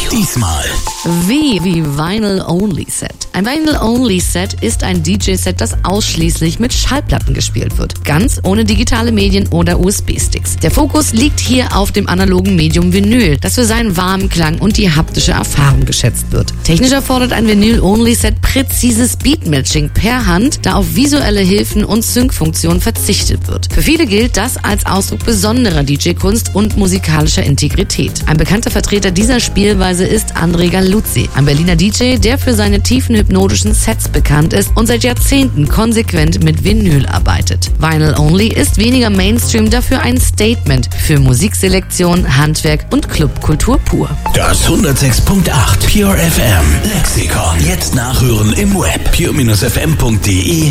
Diesmal Wie Vinyl Only Set. Ein Vinyl Only Set ist ein DJ-Set, das ausschließlich mit Schallplatten gespielt wird. Ganz ohne digitale Medien oder USB-Sticks. Der Fokus liegt hier auf dem analogen Medium Vinyl, das für seinen warmen Klang und die haptische Erfahrung geschätzt wird. Technisch erfordert ein Vinyl Only Set präzises Beatmatching per Hand, da auf visuelle Hilfen und Sync-Funktionen verzichtet wird. Für viele gilt das als Ausdruck besonderer DJ-Kunst und musikalischer Integrität. Ein bekannter Vertreter dieser Spielweise ist André Galuzzi, ein Berliner DJ, der für seine tiefen hypnotischen Sets bekannt ist und seit Jahrzehnten konsequent mit Vinyl arbeitet. Vinyl Only ist weniger Mainstream, dafür ein Statement für Musikselektion, Handwerk und Clubkultur pur. Das 106.8 Pure FM Lexikon. Jetzt nachhören im Web pure-fm.de